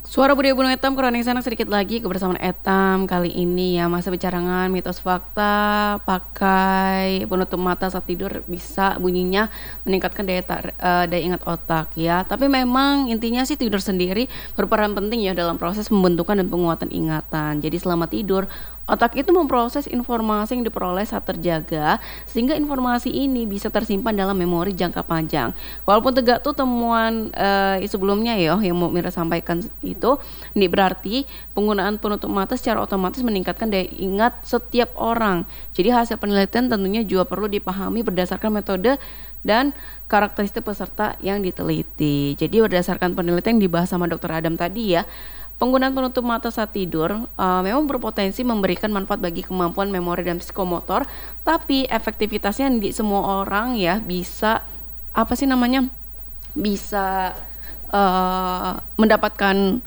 Suara budaya Gunung Etam, Kronik Sanak sedikit lagi kebersamaan Etam kali ini ya masa bicarangan mitos fakta pakai penutup mata saat tidur bisa bunyinya meningkatkan daya ingat otak ya. Tapi memang intinya sih tidur sendiri berperan penting ya dalam proses pembentukan dan penguatan ingatan. Jadi selama tidur otak itu memproses informasi yang diperoleh saat terjaga sehingga informasi ini bisa tersimpan dalam memori jangka panjang. Walaupun tegak tuh temuan sebelumnya ya yang mau Mira sampaikan itu, ini berarti penggunaan penutup mata secara otomatis meningkatkan daya ingat setiap orang. Jadi hasil penelitian tentunya juga perlu dipahami berdasarkan metode dan karakteristik peserta yang diteliti. Jadi berdasarkan penelitian yang dibahas sama Dokter Adam tadi ya, penggunaan penutup mata saat tidur memang berpotensi memberikan manfaat bagi kemampuan memori dan psikomotor, tapi efektivitasnya di semua orang ya bisa apa sih namanya bisa mendapatkan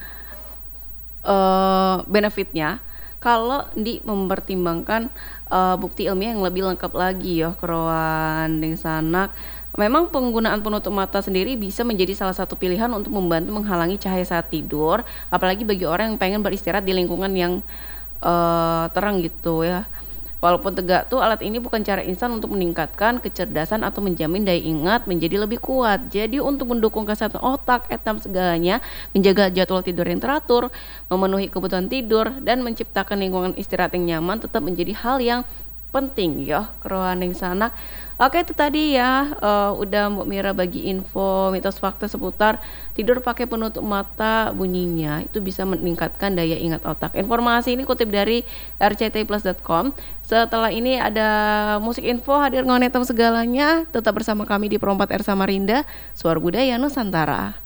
benefitnya kalau mempertimbangkan bukti ilmiah yang lebih lengkap lagi ya keroan deng sanak. Memang penggunaan penutup mata sendiri bisa menjadi salah satu pilihan untuk membantu menghalangi cahaya saat tidur, apalagi bagi orang yang pengen beristirahat di lingkungan yang terang gitu ya. Walaupun tegak tuh alat ini bukan cara instan untuk meningkatkan kecerdasan atau menjamin daya ingat menjadi lebih kuat. Jadi untuk mendukung kesehatan otak, etam segalanya, menjaga jadwal tidur yang teratur, memenuhi kebutuhan tidur, dan menciptakan lingkungan istirahat yang nyaman tetap menjadi hal yang penting ya kerohaning sanak. Oke itu tadi ya udah Mbak Mira bagi info mitos fakta seputar tidur pakai penutup mata bunyinya itu bisa meningkatkan daya ingat otak. Informasi ini kutip dari rctplus.com. Setelah ini ada musik info hadir ngonetam segalanya. Tetap bersama kami di Perompat R Samarinda, Suara Budaya Nusantara.